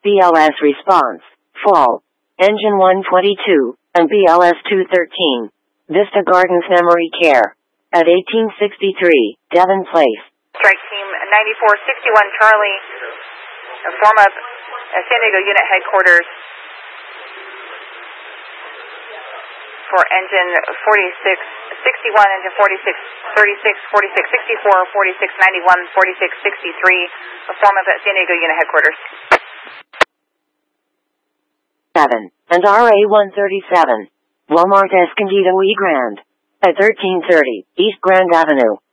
BLS response, full. Engine 122, and BLS 213. Vista Gardens Memory Care. At 1863, Devon Place. Strike Team 9461 Charlie, inform of San Diego Unit Headquarters for engine 4661, engine 4636, 4664, 4691, 4663, inform of San Diego Unit Headquarters. 7, and RA-137, Walmart Escondido E Grand. At 1330, East Grand Avenue.